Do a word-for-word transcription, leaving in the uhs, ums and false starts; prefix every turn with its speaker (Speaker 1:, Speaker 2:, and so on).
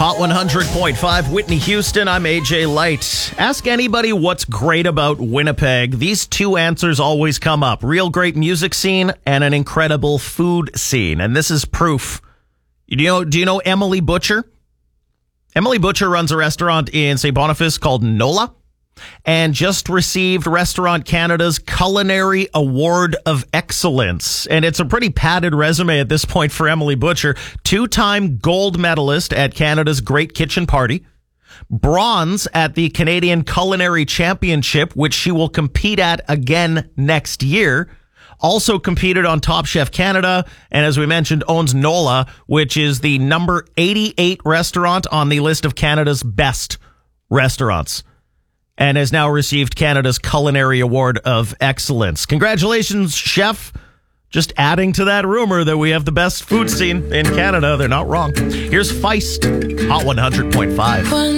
Speaker 1: Hot one hundred point five, Whitney Houston. I'm A J Light. Ask anybody what's great about Winnipeg. These two answers always come up. Real great music scene and an incredible food scene. And this is proof. You know, do you know Emily Butcher? Emily Butcher runs a restaurant in Saint Boniface called Nola, and just received Restaurant Canada's Culinary Award of Excellence. And it's a pretty padded resume at this point for Emily Butcher. Two-time gold medalist at Canada's Great Kitchen Party. Bronze at the Canadian Culinary Championship, which she will compete at again next year. Also competed on Top Chef Canada, and as we mentioned, owns Nola, which is the number eighty-eight restaurant on the list of Canada's best restaurants, and has now received Canada's Culinary Award of Excellence. Congratulations, chef. Just adding to that rumor that we have the best food scene in Canada. They're not wrong. Here's Feist, Hot one hundred point five.